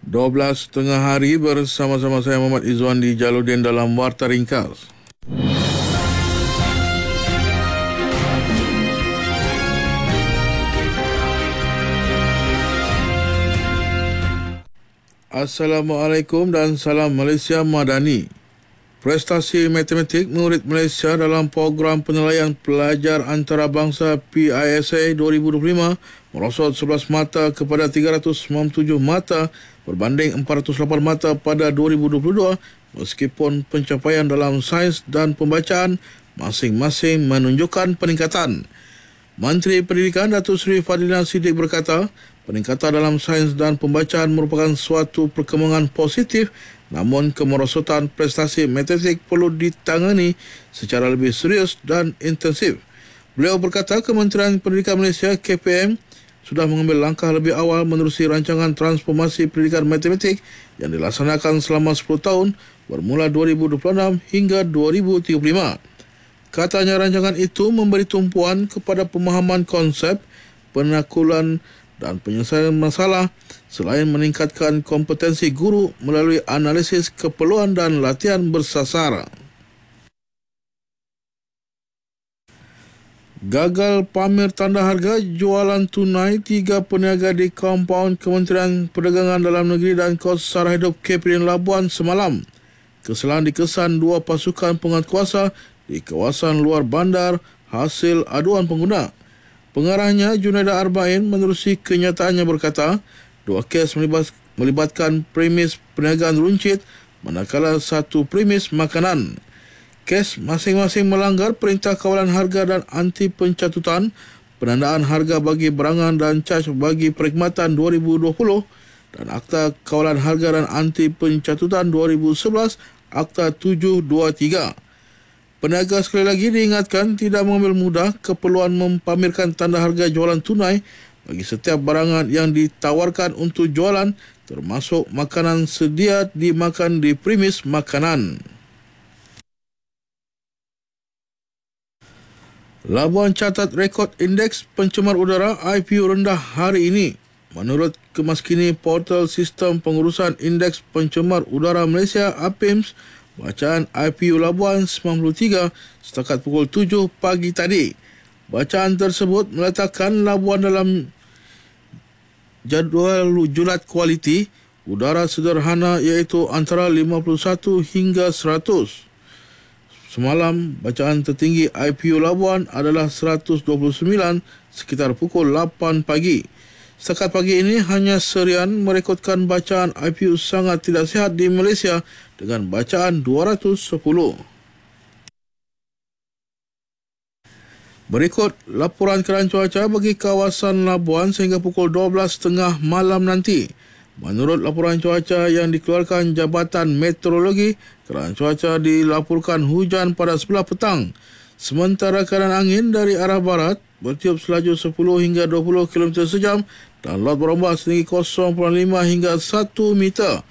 12 tengah hari bersama-sama saya Muhammad Izzuan di Jaludin dalam Warta Ringkas. Assalamualaikum dan salam Malaysia Madani. Prestasi matematik murid Malaysia dalam program penilaian pelajar antarabangsa PISA 2025 merosot 11 mata kepada 397 mata berbanding 408 mata pada 2022 meskipun pencapaian dalam sains dan pembacaan masing-masing menunjukkan peningkatan. Menteri Pendidikan Datuk Seri Fadlina Siddiq berkata, peningkatan dalam sains dan pembacaan merupakan suatu perkembangan positif, namun kemerosotan prestasi matematik perlu ditangani secara lebih serius dan intensif. Beliau berkata Kementerian Pendidikan Malaysia KPM sudah mengambil langkah lebih awal menerusi rancangan transformasi pendidikan matematik yang dilaksanakan selama 10 tahun bermula 2026 hingga 2035. Katanya rancangan itu memberi tumpuan kepada pemahaman konsep, penaklukan dan penyelesaian masalah selain meningkatkan kompetensi guru melalui analisis keperluan dan latihan bersasar. Gagal pamer tanda harga jualan tunai 3 peniaga di kompaun Kementerian Perdagangan Dalam Negeri dan Kos Sara Hidup KPDN Labuan semalam. Kesalahan dikesan 2 pasukan penguatkuasa di kawasan luar bandar hasil aduan pengguna. Pengarahnya Junaida Arba'in menerusi kenyataannya berkata, 2 kes melibatkan premis perniagaan runcit manakala 1 premis makanan. Kes masing-masing melanggar Perintah Kawalan Harga dan Anti Pencatutan, Penandaan Harga bagi Barangan dan Caj bagi Perkhidmatan 2020 dan Akta Kawalan Harga dan Anti Pencatutan 2011 Akta 723. Peniaga sekali lagi diingatkan tidak mengambil mudah keperluan mempamerkan tanda harga jualan tunai bagi setiap barangan yang ditawarkan untuk jualan, termasuk makanan sedia dimakan di premis makanan. Labuan catat rekod indeks pencemar udara IPU rendah hari ini. Menurut Kemaskini Portal Sistem Pengurusan Indeks Pencemar Udara Malaysia APIMS, bacaan IPU Labuan 93 setakat pukul 7 pagi tadi. Bacaan tersebut meletakkan Labuan dalam jadual julat kualiti udara sederhana iaitu antara 51 hingga 100. Semalam, bacaan tertinggi IPU Labuan adalah 129 sekitar pukul 8 pagi. Setakat pagi ini, hanya Serian merekodkan bacaan IPU sangat tidak sihat di Malaysia dengan bacaan 210. Berikut laporan keadaan cuaca bagi kawasan Labuan sehingga pukul 12.30 malam nanti. Menurut laporan cuaca yang dikeluarkan Jabatan Meteorologi, keadaan cuaca dilaporkan hujan pada sebelah petang. Sementara keadaan angin dari arah barat bertiup selaju 10 hingga 20 km sejam dan laut berombak setinggi 0.5 hingga 1 meter.